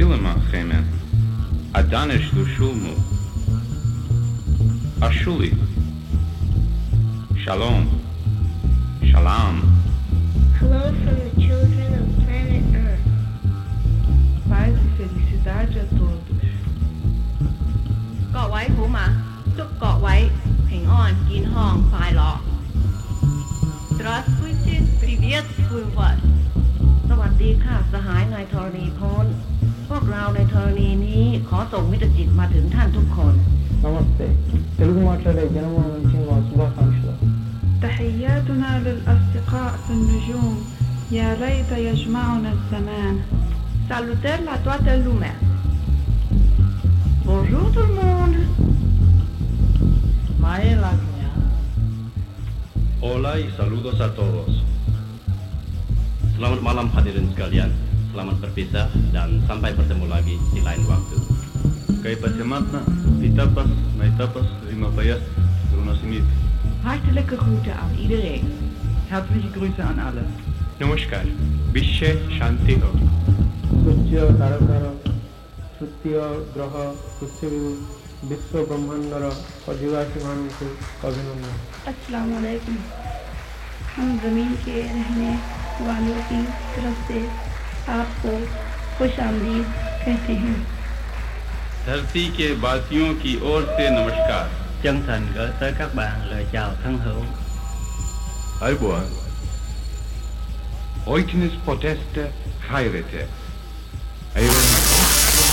Silima Chemen, Adanish Lushulmu, Ashuli, Shalom, Shalom. Hello from the children of planet Earth. Paz e felicidade a todos. 各位好嗎？祝各位平安、健康、快樂。Здравствуйте, приветствую вас. สวัสดีค่ะสหายในธรณีพ้นพวกเราในธรณีนี้ขอส่งมิตรจิตมาถึงท่านทุกคน నమస్తే తెలుగు మాట్లాడే జనముల నుంచి మా శుభాకాంక్షలు تحياتنا للأصدقاء في النجوم يا ليت يجمعنا الزمان. Salutări la toată lumea. Bonjour tout le monde. మాయే లాగ్య Hola y saludos a todos. Selamat malam hadirin sekalian. Selamat berpisah dan sampai bertemu lagi di lain waktu. Kay pasimatna, etapas na etapas, rimapayat, runasimit. Hartelijke groeten aan iedereen. herzliche Grüße an alle Namaskar. Bishe Shanti Ho. ସୂର୍ଯ୍ୟ ତାରକାର ତୃତୀୟ ଗ୍ରହ ପୃଥିବୀ ବିଶ୍ୱ ବ୍ରହ୍ମାଣ୍ଡର ଅଧିବାସୀମାନଙ୍କୁ ଅଭିନନ୍ଦନ अस्सलाम वालेकुम। हम ज़मीन के रहने वालों की तरफ से आपको खुश आमदीद कहते हैं। धरती के वासियों की ओर से नमस्कार. Chân thành gửi tới các bạn lời chào thân hữu. Aybuan. Oiknis poteste hayrete. Ayren